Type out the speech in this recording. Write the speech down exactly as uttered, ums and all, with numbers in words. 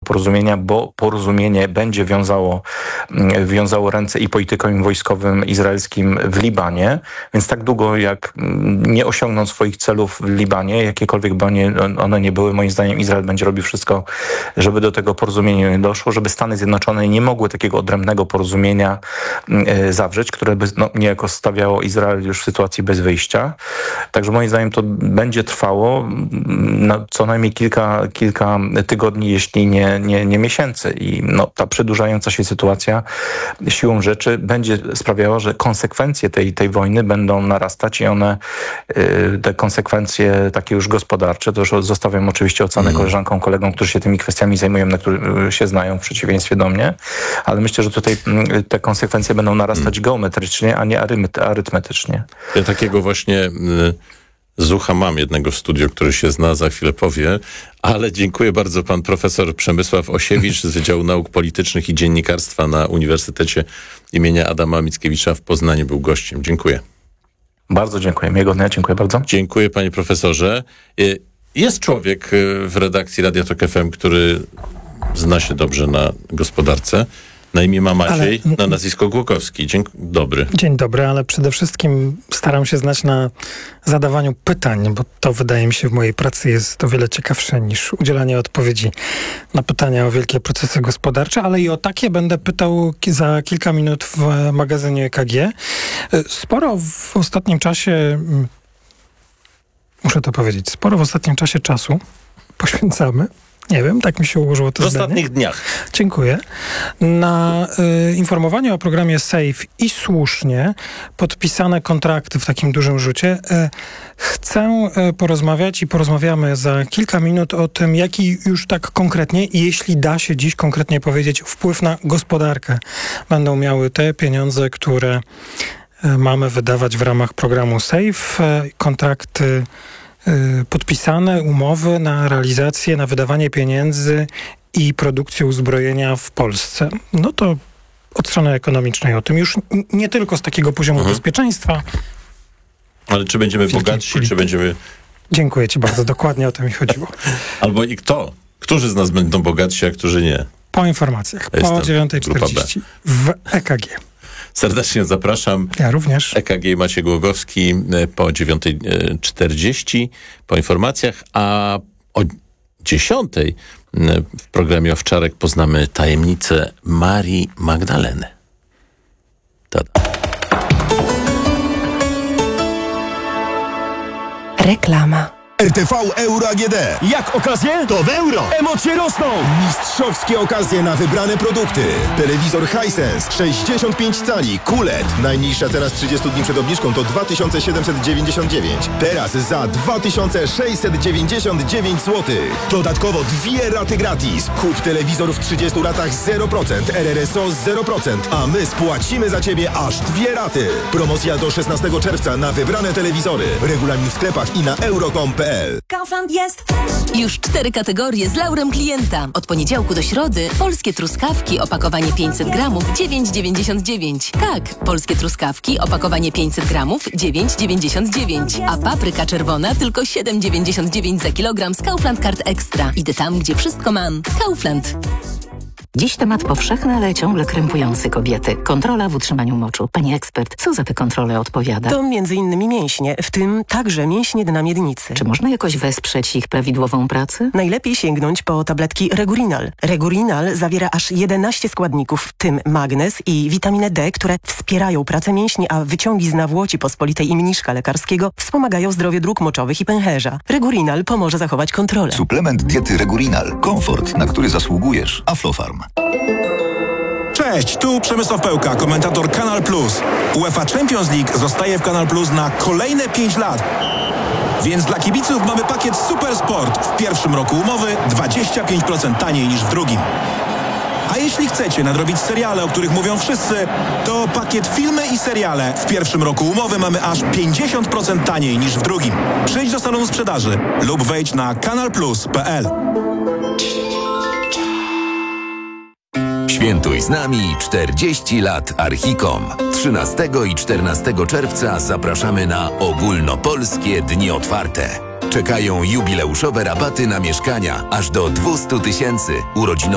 porozumienia, bo porozumienie będzie wiązało, wiązało ręce i politykom wojskowym izraelskim w Libanie, więc tak długo jak nie osiągną swoich celów w Libanie, jakiekolwiek by one nie były, moim zdaniem Izrael będzie robił wszystko, żeby do tego porozumienia nie doszło, żeby Stany Zjednoczone nie mogły takiego odrębnego porozumienia zawrzeć, które by no, niejako stawiało Izrael już w sytuacji bez wyjścia. Także moim zdaniem to będzie trwało no, co najmniej kilka, kilka tygodni, jeśli nie, nie, nie miesięcy. I no, ta przedłużająca się sytuacja siłą rzeczy będzie sprawiała, że konsekwencje tej, tej wojny będą narastać i one, te konsekwencje takie już gospodarcze, to już zostawiam oczywiście ocenę mm. koleżankom, kolegom, którzy się tymi kwestiami zajmują, na których się znają w przeciwieństwie do mnie, ale myślę, że tutaj te konsekwencje będą narastać mm. geometrycznie, a nie arytmetycznie. Ja takiego właśnie zucha mam jednego w studiu, który się zna, za chwilę powie, ale dziękuję bardzo. Pan profesor Przemysław Osiewicz z Wydziału Nauk Politycznych i Dziennikarstwa na Uniwersytecie imienia Adama Mickiewicza w Poznaniu był gościem. Dziękuję. Bardzo dziękuję. Miłego dnia. Dziękuję bardzo. Dziękuję, panie profesorze. Jest człowiek w redakcji Radia Tok F M, który zna się dobrze na gospodarce. Na imię ma Maciej, ale, na nazwisko Głogowski. Dzień dobry. Dzień dobry, ale przede wszystkim staram się znać na zadawaniu pytań, bo to wydaje mi się w mojej pracy jest o wiele ciekawsze niż udzielanie odpowiedzi na pytania o wielkie procesy gospodarcze, ale i o takie będę pytał za kilka minut w magazynie E K G. Sporo w ostatnim czasie, muszę to powiedzieć, sporo w ostatnim czasie czasu poświęcamy, nie wiem, tak mi się ułożyło to w zdanie. W ostatnich dniach. Dziękuję. Na y, informowanie o programie SAFE i słusznie podpisane kontrakty w takim dużym rzucie. Y, chcę y, porozmawiać i porozmawiamy za kilka minut o tym, jaki już tak konkretnie, jeśli da się dziś konkretnie powiedzieć, wpływ na gospodarkę będą miały te pieniądze, które y, mamy wydawać w ramach programu SAFE. Y, kontrakty podpisane, umowy na realizację, na wydawanie pieniędzy i produkcję uzbrojenia w Polsce. No to od strony ekonomicznej o tym już nie tylko z takiego poziomu mhm. bezpieczeństwa. Ale czy będziemy bogatsi, polityki. Czy będziemy... Dziękuję ci bardzo, dokładnie o to mi chodziło. Albo i kto? Którzy z nas będą bogatsi, a którzy nie? Po informacjach, po dziewiątej czterdzieści w E K G. Serdecznie zapraszam. Ja również. E K G Maciej Głogowski po dziewiątej czterdzieści po informacjach, a o dziesiątej w programie Owczarek poznamy tajemnicę Marii Magdaleny. Tada. Reklama. R T V Euro A G D. Jak okazje? To w euro. Emocje rosną. Mistrzowskie okazje na wybrane produkty. Telewizor Hisense sześćdziesiąt pięć cali Q L E D. Najniższa teraz trzydzieści dni przed obniżką to dwa tysiące siedemset dziewięćdziesiąt dziewięć. Teraz za dwa tysiące sześćset dziewięćdziesiąt dziewięć złotych. Dodatkowo dwie raty gratis. Kup telewizor w trzydziestu latach zero procent, R R S O zero procent, a my spłacimy za Ciebie aż dwie raty. Promocja do szesnastego czerwca na wybrane telewizory. Regulamin w sklepach i na euro kropka com kropka p l. Kaufland jest już cztery kategorie z laurem klienta. Od poniedziałku do środy polskie truskawki, opakowanie pięćset gramów, dziewięć dziewięćdziesiąt dziewięć. Tak, polskie truskawki, opakowanie pięćset gramów, dziewięć dziewięćdziesiąt dziewięć. A papryka czerwona tylko siedem dziewięćdziesiąt dziewięć za kilogram z Kaufland Card Extra. Idę tam, gdzie wszystko mam. Kaufland. Dziś temat powszechny, ale ciągle krępujący kobiety. Kontrola w utrzymaniu moczu. Pani ekspert, co za te kontrole odpowiada? To między innymi mięśnie, w tym także mięśnie dna miednicy. Czy można jakoś wesprzeć ich prawidłową pracę? Najlepiej sięgnąć po tabletki Regurinal. Regurinal zawiera aż jedenaście składników, w tym magnez i witaminę D, które wspierają pracę mięśni, a wyciągi z nawłoci pospolitej i mniszka lekarskiego wspomagają zdrowie dróg moczowych i pęcherza. Regurinal pomoże zachować kontrolę. Suplement diety Regurinal. Komfort, na który zasługujesz. Aflofarm. Cześć, tu Przemysław Pełka, komentator Kanal Plus. UEFA Champions League zostaje w Kanal Plus na kolejne pięć lat. Więc dla kibiców mamy pakiet Super Sport. W pierwszym roku umowy dwadzieścia pięć procent taniej niż w drugim. A jeśli chcecie nadrobić seriale, o których mówią wszyscy, to pakiet filmy i seriale. W pierwszym roku umowy mamy aż pięćdziesiąt procent taniej niż w drugim. Przyjdź do salonu sprzedaży lub wejdź na kanal plus kropka p l. Świętuj z nami czterdzieści lat Archicom. trzynastego i czternastego czerwca zapraszamy na ogólnopolskie dni otwarte. Czekają jubileuszowe rabaty na mieszkania aż do dwieście tysięcy, urodzinowe